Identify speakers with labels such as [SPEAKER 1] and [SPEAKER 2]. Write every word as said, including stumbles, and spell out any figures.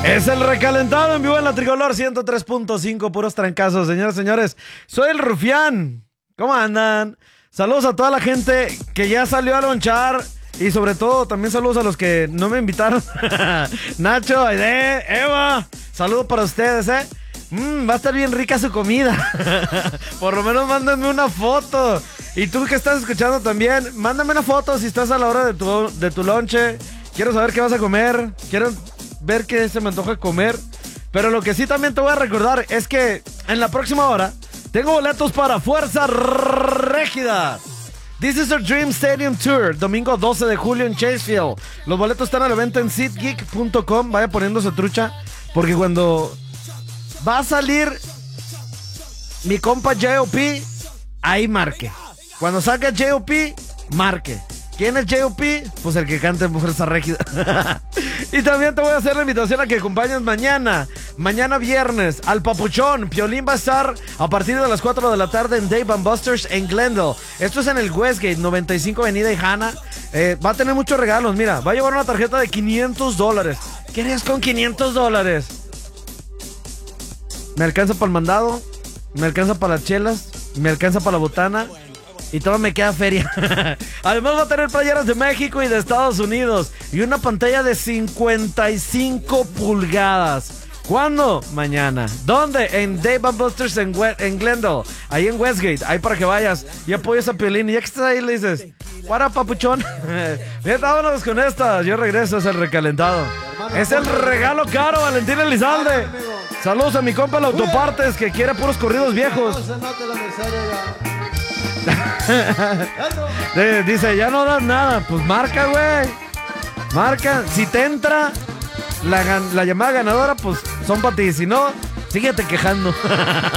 [SPEAKER 1] Es el recalentado en vivo en la Tricolor ciento tres punto cinco, puros trancazos, señores, señores. Soy el Rufián. ¿Cómo andan? Saludos a toda la gente que ya salió a lonchar y sobre todo también saludos a los que no me invitaron. Nacho, Aide, Eva, saludos para ustedes, ¿eh? Mm, va a estar bien rica su comida. Por lo menos mándenme una foto. Y tú que estás escuchando también, mándame una foto si estás a la hora de tu, de tu lonche. Quiero saber qué vas a comer. Quiero ver qué se me antoja comer. Pero lo que sí también te voy a recordar es que en la próxima hora tengo boletos para Fuerza Régida. This is our Dream Stadium Tour, domingo doce de julio en Chasefield. Los boletos están a la venta en seatgeek punto com. Vaya poniéndose trucha, porque cuando va a salir mi compa J O P, ahí marque. Cuando salga J O P, marque. ¿Quién es J O P? Pues el que canta en Fuerza Régida. Y también te voy a hacer la invitación a que acompañes mañana, mañana viernes, al Papuchón. Piolín va a estar a partir de las cuatro de la tarde en Dave and Buster's en Glendale. Esto es en el Westgate, noventa y cinco Avenida y Hanna. Eh, va a tener muchos regalos, mira. Va a llevar una tarjeta de quinientos dólares. ¿Qué harías con quinientos dólares? Me alcanza para el mandado, me alcanza para las chelas, me alcanza para la botana. Y todo me queda feria. Además va a tener playeras de México y de Estados Unidos. Y una pantalla de cincuenta y cinco pulgadas. ¿Cuándo? Mañana. ¿Dónde? En Dave and Buster's en, We- en Glendale. Ahí en Westgate. Ahí para que vayas y apoyes a Piolín. Y ya que estás ahí le dices, para papuchón. Bien, vámonos con esta. Yo regreso, es el recalentado. Es el regalo caro, Valentín Elizalde. Saludos a mi compa el Autopartes que quiere puros corridos viejos. Dice, ya no das nada. Pues marca, güey. Marca. Si te entra la, la llamada ganadora, pues son para ti. Si no, síguete quejando.